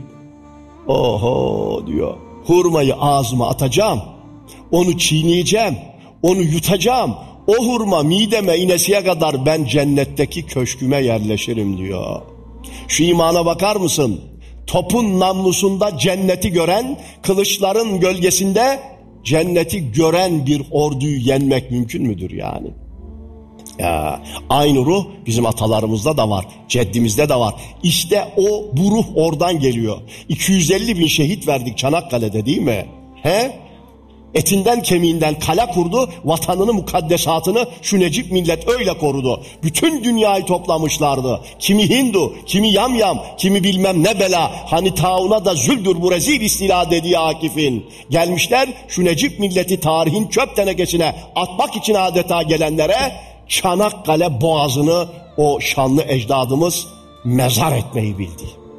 Oho diyor. Hurmayı ağzıma atacağım. Onu çiğneyeceğim. Onu yutacağım. O hurma mideme inesiye kadar ben cennetteki köşküme yerleşirim diyor. Şu imana bakar mısın? Topun namlusunda cenneti gören, kılıçların gölgesinde cenneti gören bir orduyu yenmek mümkün müdür yani? Ya, aynı ruh bizim atalarımızda da var, ceddimizde de var. İşte o bu ruh oradan geliyor. iki yüz elli bin şehit verdik Çanakkale'de değil mi? He? Etinden kemiğinden kale kurdu, vatanını, mukaddesatını şu Necip millet öyle korudu. Bütün dünyayı toplamışlardı. Kimi Hindu, kimi yamyam, kimi bilmem ne bela. Hani tauna da züldür bu rezil istila dediği Akif'in. Gelmişler şu Necip milleti tarihin çöp tenekesine atmak için adeta gelenlere Çanakkale boğazını o şanlı ecdadımız mezar etmeyi bildi.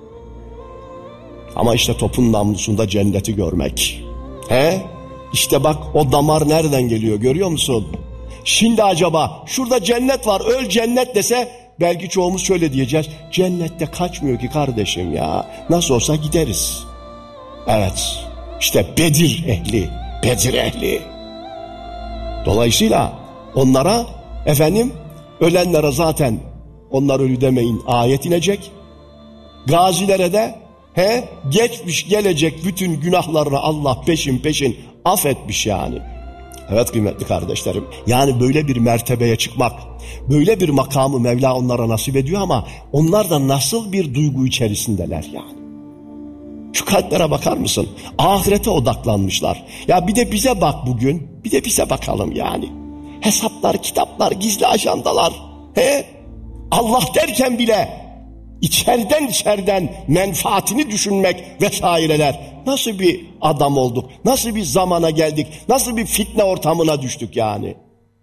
Ama işte topun namlusunda cenneti görmek. He? İşte bak o damar nereden geliyor görüyor musun? Şimdi acaba şurada cennet var, öl cennet dese belki çoğumuz şöyle diyeceğiz. Cennette kaçmıyor ki kardeşim ya. Nasıl olsa gideriz. Evet, işte Bedir ehli, Bedir ehli. Dolayısıyla onlara efendim ölenlere zaten onlar ölü demeyin ayet inecek. Gazilere de he geçmiş gelecek bütün günahlarını Allah peşin peşin affetmiş yani. Evet kıymetli kardeşlerim. Yani böyle bir mertebeye çıkmak, böyle bir makamı Mevla onlara nasip ediyor ama onlar da nasıl bir duygu içerisindeler yani. Şu kalplere bakar mısın? Ahirete odaklanmışlar. Ya bir de bize bak bugün, bir de bize bakalım yani. Hesaplar, kitaplar, gizli ajandalar. He? Allah derken bile içeriden içeriden menfaatini düşünmek vesaireler. Nasıl bir adam olduk? Nasıl bir zamana geldik? Nasıl bir fitne ortamına düştük yani?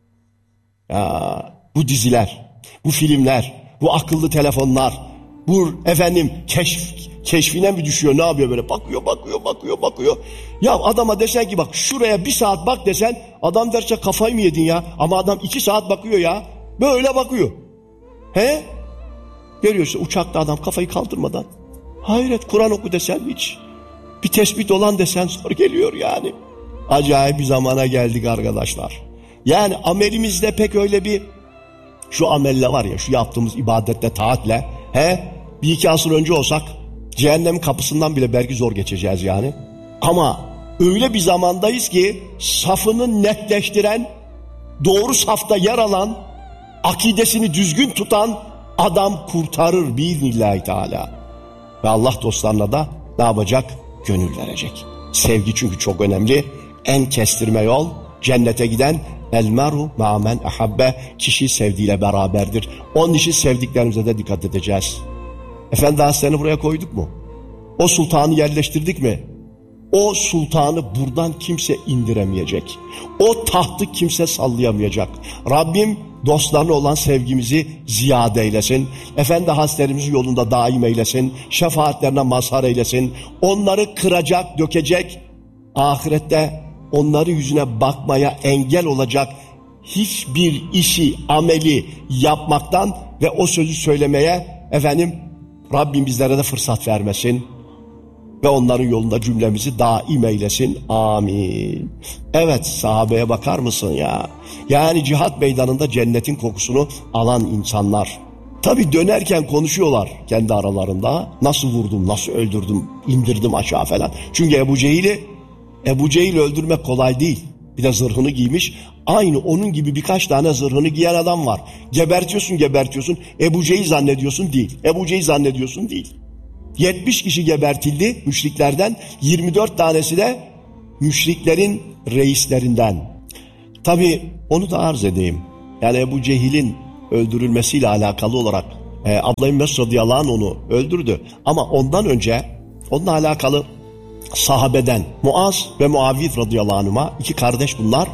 Ya, bu diziler, bu filmler, bu akıllı telefonlar, bu efendim keşf, keşfine mi düşüyor? Ne yapıyor böyle? Bakıyor, bakıyor, bakıyor, bakıyor. Ya adama desen ki bak şuraya bir saat bak desen adam derse kafayı mı yedin ya? Ama adam iki saat bakıyor ya. Böyle bakıyor. He? Görüyorsun uçakta adam kafayı kaldırmadan. Hayret, Kur'an oku desen hiç. Bir tespit olan desen zor geliyor yani. Acayip bir zamana geldik arkadaşlar. Yani amelimizde pek öyle bir şu amelle var ya, şu yaptığımız ibadetle, taatle he bir iki asır önce olsak cehennem kapısından bile belki zor geçeceğiz yani. Ama öyle bir zamandayız ki safını netleştiren, doğru safta yer alan, akidesini düzgün tutan adam kurtarır biiznillahü teala. Ve Allah dostlarına da ne yapacak? Gönül verecek. Sevgi çünkü çok önemli. En kestirme yol, cennete giden El meru ma men ahabbe. Kişi sevdiğiyle beraberdir. Onun için sevdiklerimize de dikkat edeceğiz. Efendi Hazretleri'ni buraya koyduk mu? O sultanı yerleştirdik mi? O sultanı buradan kimse indiremeyecek. O tahtı kimse sallayamayacak. Rabbim dostlarına olan sevgimizi ziyade eylesin. Efendi Hazretlerimizin yolunda daim eylesin. Şefaatlerine mazhar eylesin. Onları kıracak, dökecek. Ahirette onların yüzüne bakmaya engel olacak hiçbir işi, ameli yapmaktan ve o sözü söylemeye efendim Rabbim bizlere de fırsat vermesin. Ve onların yolunda cümlemizi daim eylesin. Amin. Evet, sahabeye bakar mısın ya? Yani cihat meydanında cennetin kokusunu alan insanlar. Tabii dönerken konuşuyorlar kendi aralarında. Nasıl vurdum, nasıl öldürdüm, indirdim aşağı falan. Çünkü Ebu Cehil'i, Ebu Cehil'i öldürmek kolay değil. Bir de zırhını giymiş. Aynı onun gibi birkaç tane zırhını giyen adam var. Gebertiyorsun, gebertiyorsun. Ebu Cehil zannediyorsun değil. Ebu Cehil zannediyorsun değil. yetmiş kişi gebertildi müşriklerden, yirmi dört tanesi de müşriklerin reislerinden. Tabii onu da arz edeyim. Yani Ebu Cehil'in öldürülmesiyle alakalı olarak e, Abdullah bin Mesud radıyallahu anh onu öldürdü. Ama ondan önce onunla alakalı sahabeden Muaz ve Muaviz radıyallahu anhuma, iki kardeş bunlar,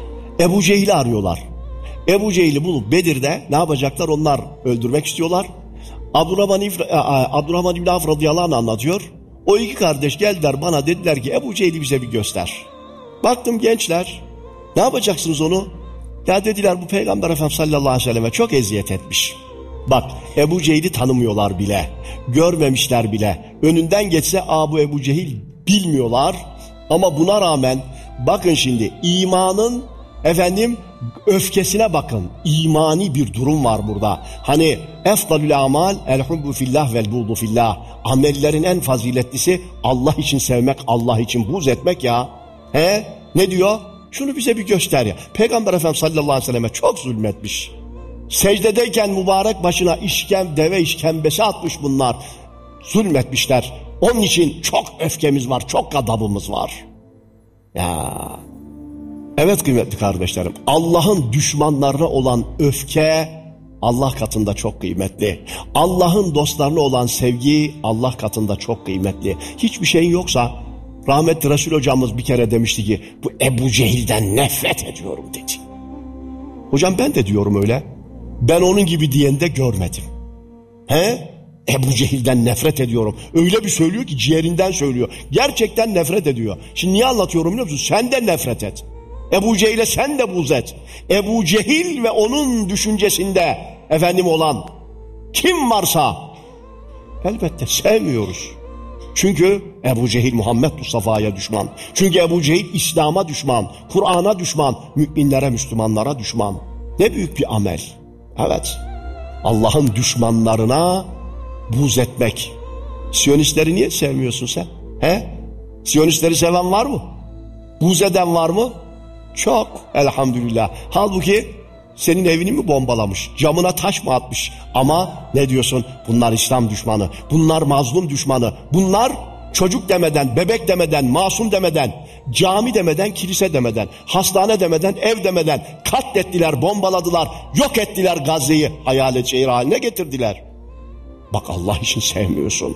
Ebu Cehil'i arıyorlar. Ebu Cehil'i bulup Bedir'de ne yapacaklar? Onlar öldürmek istiyorlar. Abdurrahman, Abdurrahman İbn Avf radıyallahu anh anlatıyor. O iki kardeş geldiler bana, dediler ki Ebu Cehil'i bize bir göster. Baktım gençler, ne yapacaksınız onu? Ya dediler, bu Peygamber Efendimiz sallallahu aleyhi ve selleme çok eziyet etmiş. Bak, Ebu Cehil'i tanımıyorlar bile, görmemişler bile. Önünden geçse aa bu Ebu Cehil bilmiyorlar. Ama buna rağmen bakın şimdi imanın efendim öfkesine bakın. İmani bir durum var burada. Hani efdalül amal el hubbu fillah vel buğdu fillah. Amellerin en faziletlisi Allah için sevmek, Allah için buğz etmek ya. He? Ne diyor? Şunu bize bir göster ya. Peygamber Efendimiz sallallahu aleyhi ve selleme çok zulmetmiş. Secdedeyken mübarek başına işkem, deve işkembesi atmış bunlar. Zulmetmişler. Onun için çok öfkemiz var, çok gadabımız var. Ya. Evet kıymetli kardeşlerim, Allah'ın düşmanlarına olan öfke Allah katında çok kıymetli. Allah'ın dostlarına olan sevgi Allah katında çok kıymetli. Hiçbir şeyin yoksa, rahmetli Resul hocamız bir kere demişti ki, bu Ebu Cehil'den nefret ediyorum dedi. Hocam ben de diyorum öyle. Ben onun gibi diyeni de görmedim. He? Ebu Cehil'den nefret ediyorum. Öyle bir söylüyor ki ciğerinden söylüyor. Gerçekten nefret ediyor. Şimdi niye anlatıyorum biliyor musun? Sen de nefret et. Ebu Cehil'e sen de buğz et. Ebu Cehil ve onun düşüncesinde efendim olan kim varsa elbette sevmiyoruz. Çünkü Ebu Cehil Muhammed Mustafa'ya düşman. Çünkü Ebu Cehil İslam'a düşman, Kur'an'a düşman, müminlere, Müslümanlara düşman. Ne büyük bir amel. Evet. Allah'ın düşmanlarına buğz etmek. Siyonistleri niye sevmiyorsun sen? He? Siyonistleri seven var mı? Buğz eden var mı? Çok elhamdülillah. Halbuki senin evini mi bombalamış? Camına taş mı atmış? Ama ne diyorsun? Bunlar İslam düşmanı. Bunlar mazlum düşmanı. Bunlar çocuk demeden, bebek demeden, masum demeden, cami demeden, kilise demeden, hastane demeden, ev demeden katlettiler, bombaladılar, yok ettiler Gazze'yi, hayalet şehir haline getirdiler. Bak Allah için sevmiyorsun.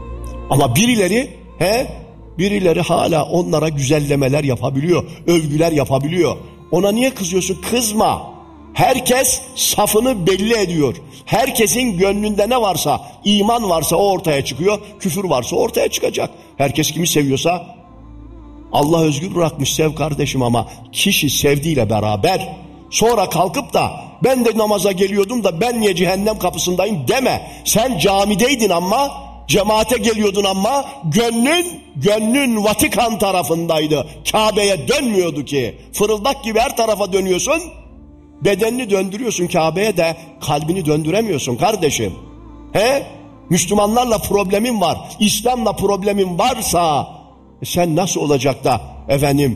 Ama birileri he, birileri hala onlara güzellemeler yapabiliyor, övgüler yapabiliyor. Ona niye kızıyorsun? Kızma. Herkes safını belli ediyor. Herkesin gönlünde ne varsa, iman varsa o ortaya çıkıyor, küfür varsa ortaya çıkacak. Herkes kimi seviyorsa Allah özgür bırakmış, sev kardeşim, ama kişi sevdiğiyle beraber sonra kalkıp da ben de namaza geliyordum da ben niye cehennem kapısındayım deme. Sen camideydin ama, cemaate geliyordun ama gönlün, gönlün Vatikan tarafındaydı. Kabe'ye dönmüyordu ki. Fırıldak gibi her tarafa dönüyorsun. Bedenini döndürüyorsun Kabe'ye de kalbini döndüremiyorsun kardeşim. He? Müslümanlarla problemin var. İslam'la problemin varsa e sen nasıl olacak da efendim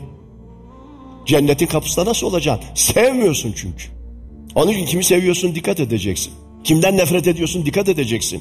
cennetin kapısında nasıl olacaksın? Sevmiyorsun çünkü. Onun için kimi seviyorsun dikkat edeceksin. Kimden nefret ediyorsun dikkat edeceksin.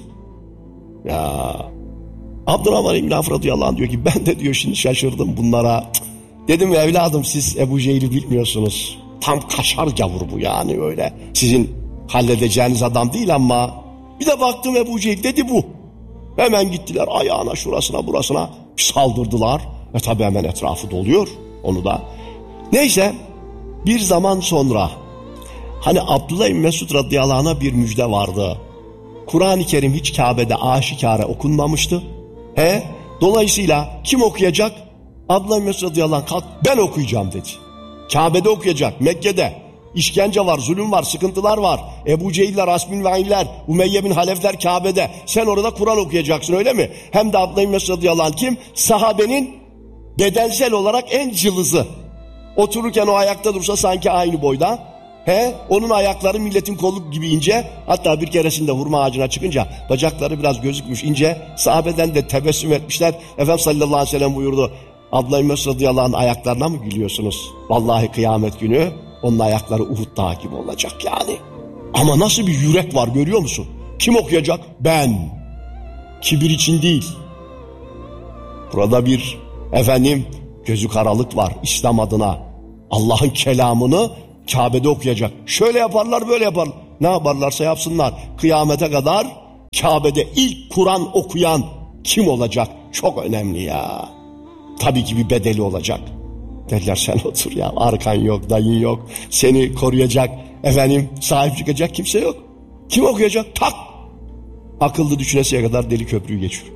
Ya Abdurrahman İbn Avf radıyallahu anh diyor ki ben de diyor şimdi şaşırdım bunlara. Dedim evladım siz Ebu Cehil'i bilmiyorsunuz. Tam kaşar gavur bu yani öyle. Sizin halledeceğiniz adam değil ama bir de baktım Ebu Cehil dedi bu. Hemen gittiler ayağına şurasına burasına saldırdılar. Ve tabi hemen etrafı doluyor onu da. Neyse bir zaman sonra hani Abdullah İbni Mesud radıyallahu anh'a bir müjde vardı. Kur'an-ı Kerim hiç Kabe'de aşikare okunmamıştı. He? Dolayısıyla kim okuyacak? Abdullah İbni Mesud radıyallahu anh kalk ben okuyacağım dedi. Kabe'de okuyacak, Mekke'de. İşkence var, zulüm var, sıkıntılar var. Ebu Cehiller, Asbin ve Aynler, Umeyye bin Halefler Kabe'de. Sen orada Kur'an okuyacaksın öyle mi? Hem de Abdullah İbni Mesud radıyallahu anh kim? Sahabenin bedensel olarak en cılızı. Otururken o ayakta dursa sanki aynı boyda. He? Onun ayakları milletin kolu gibi ince. Hatta bir keresinde hurma ağacına çıkınca bacakları biraz gözükmüş ince. Sahabeden de tebessüm etmişler. Efendimiz sallallahu aleyhi ve sellem buyurdu. Abdullah İbni Mesud radıyallahu anh ayaklarına mı gülüyorsunuz? Vallahi kıyamet günü onun ayakları Uhud dağı gibi olacak yani. Ama nasıl bir yürek var görüyor musun? Kim okuyacak? Ben. Kibir için değil. Burada bir efendim gözü karalık var İslam adına. Allah'ın kelamını Kabe'de okuyacak. Şöyle yaparlar böyle yaparlar. Ne yaparlarsa yapsınlar. Kıyamete kadar Kabe'de ilk Kur'an okuyan kim olacak? Çok önemli ya. Tabii ki bir bedeli olacak. Derler sen otur ya arkan yok dayın yok. Seni koruyacak efendim sahip çıkacak kimse yok. Kim okuyacak? Tak. Akıllı düşünesiye kadar deli köprüyü geçiyor.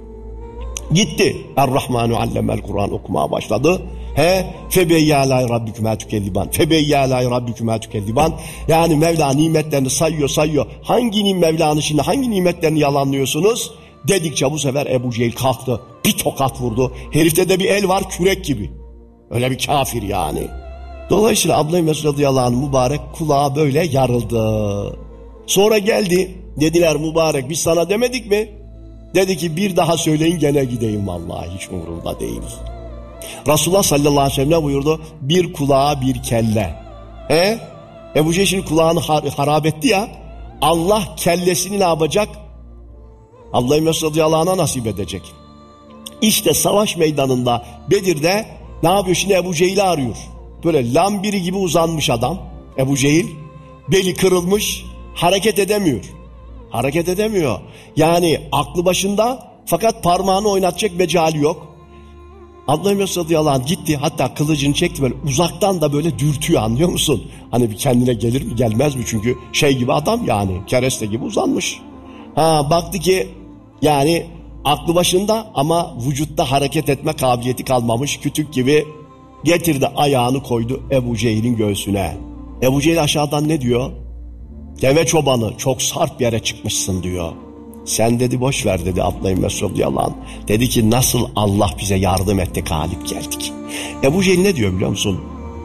Gitti. Er-Rahmanu allemel Kur'an okumaya başladı. He febeyyâlâ rabbikümâ tükezziban. Febeyyâlâ rabbikümâ tükezziban. Yani Mevla nimetlerini sayıyor sayıyor. Hangi Mevla'nın şimdi hangi nimetlerini yalanlıyorsunuz? Dedikçe bu sefer Ebu Cehil kalktı. Bir tokat vurdu. Herifte de bir el var kürek gibi. Öyle bir kafir yani. Dolayısıyla Abdullah İbni Mesud radıyallahu anh mübarek kulağı böyle yarıldı. Sonra geldi. Dediler mübarek biz sana demedik mi? Dedi ki bir daha söyleyin gene gideyim vallahi hiç umurumda değil. Resulullah sallallahu aleyhi ve sellem buyurdu bir kulağa bir kelle. He? Ebu Cehil şimdi kulağını har- harap etti ya. Allah kellesini ne yapacak? Abdullah İbni Mesud radıyallahu anh'a nasip edecek. İşte savaş meydanında Bedir'de ne yapıyor şimdi Ebu Cehil'i arıyor. Böyle lambiri gibi uzanmış adam Ebu Cehil. Beli kırılmış hareket edemiyor. Hareket edemiyor. Yani aklı başında fakat parmağını oynatacak mecali yok. Abdullah İbni Mesud radıyallahu anh gitti hatta kılıcını çekti böyle uzaktan da böyle dürtüyor anlıyor musun? Hani bir kendine gelir mi gelmez mi çünkü şey gibi adam yani kereste gibi uzanmış. Ha baktı ki yani aklı başında ama vücutta hareket etme kabiliyeti kalmamış kütük gibi getirdi ayağını koydu Ebu Cehil'in göğsüne. Ebu Cehil aşağıdan ne diyor? Deve çobanı çok sarp bir yere çıkmışsın diyor. Sen dedi boş ver dedi Abdullah İbni Mesud radıyallahu anh. Dedi ki nasıl Allah bize yardım etti galip geldik. Ebu Cehil ne diyor biliyor musun?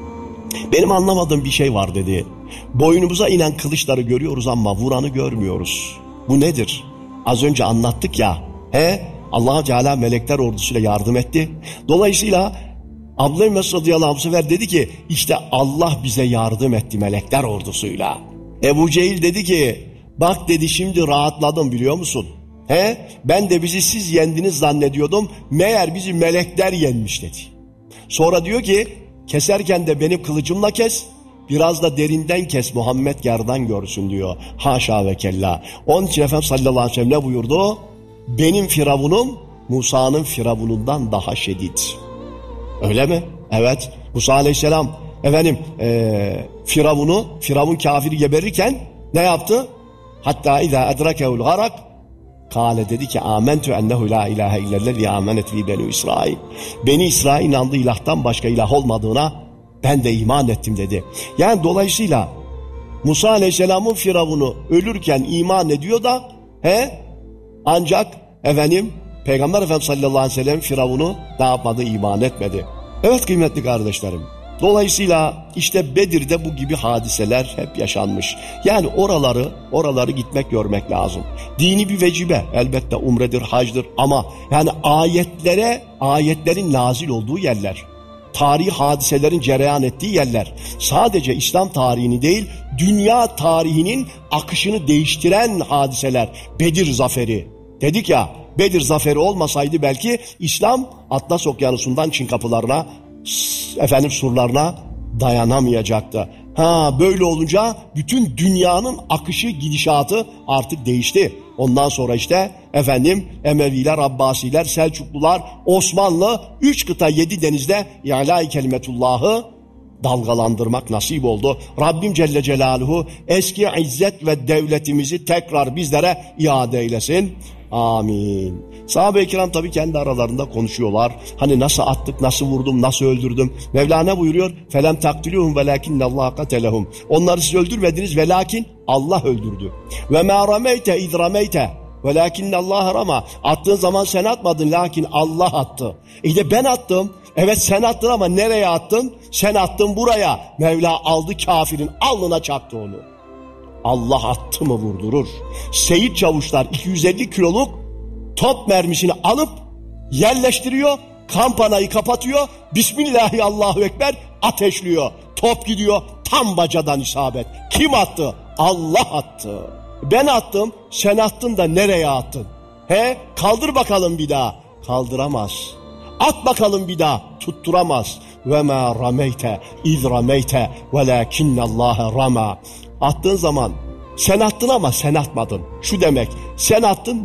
Benim anlamadığım bir şey var dedi. Boynumuza inen kılıçları görüyoruz ama vuranı görmüyoruz. Bu nedir? Az önce anlattık ya. He? Allah Teala melekler ordusuyla yardım etti. Dolayısıyla Abdullah İbni Mesud radıyallahu anh bu sefer dedi ki işte Allah bize yardım etti melekler ordusuyla. Ebu Cehil dedi ki bak dedi şimdi rahatladım biliyor musun? He? Ben de bizi siz yendiniz zannediyordum. Meğer bizi melekler yenmiş dedi. Sonra diyor ki keserken de benim kılıcımla kes. Biraz da derinden kes Muhammed yerden görsün diyor. Haşa ve kella. Onun için Efendimiz sallallahu aleyhi ve sellem ne buyurdu? Benim firavunum Musa'nın firavunundan daha şedid. Öyle mi? Evet. Musa aleyhisselam efendim ee, firavunu, firavun kafiri geberirken ne yaptı? Hatta izâ edrekehul garak kâle dedi ki âmentü ennehu la ilahe illellezî âmenet fî beni İsrail. Beni İsrail inandığı ilahtan başka ilah olmadığına ben de iman ettim dedi. Yani dolayısıyla Musa aleyhisselamın firavunu ölürken iman ediyor da he ancak efendim Peygamber Efendimiz sallallahu aleyhi ve sellem firavunu ne yapmadı iman etmedi. Evet kıymetli kardeşlerim. Dolayısıyla işte Bedir'de bu gibi hadiseler hep yaşanmış. Yani oraları, oraları gitmek görmek lazım. Dini bir vecibe elbette umredir, hacdır ama yani ayetlere, ayetlerin nazil olduğu yerler. Tarihi hadiselerin cereyan ettiği yerler. Sadece İslam tarihini değil, dünya tarihinin akışını değiştiren hadiseler. Bedir zaferi. Dedik ya, Bedir zaferi olmasaydı belki İslam Atlas Okyanusu'ndan Çin kapılarına, efendim surlarına dayanamayacaktı. Ha böyle olunca bütün dünyanın akışı, gidişatı artık değişti. Ondan sonra işte efendim Emeviler, Abbasiler, Selçuklular, Osmanlı, üç kıta yedi denizde İ'lâ-i kelimetullahı dalgalandırmak nasip oldu. Rabbim Celle Celaluhu eski izzet ve devletimizi tekrar bizlere iade eylesin. Amin. Sahabe-i kiram tabii kendi aralarında konuşuyorlar. Hani nasıl attık, nasıl vurdum, nasıl öldürdüm. Mevlana buyuruyor. فَلَمْ تَقْتِلُوهُمْ وَلَاكِنَّ اللّٰهَ قَتَلَهُمْ Onları siz öldürmediniz ve lakin Allah öldürdü. وَمَا رَمَيْتَ اِذْ رَمَيْتَ وَلَاكِنَّ اللّٰهَ رَمَى Attığın zaman sen atmadın, lakin Allah attı. İşte ben attım. Evet sen attın ama nereye attın? Sen attın buraya. Mevla aldı kafirin alnına çaktı onu. Allah attı mı vurdurur. Seyit çavuşlar iki yüz elli kiloluk top mermisini alıp yerleştiriyor. Kampanayı kapatıyor. Bismillahi Allahu Ekber ateşliyor. Top gidiyor tam bacadan isabet. Kim attı? Allah attı. Ben attım. Sen attın da nereye attın? He? Kaldır bakalım bir daha. Kaldıramaz. At bakalım bir daha. Tutturamaz. Ve ma rameyte iz rameyte velakinnallâhe rama Attığın zaman sen attın ama sen atmadın. Şu demek, sen attın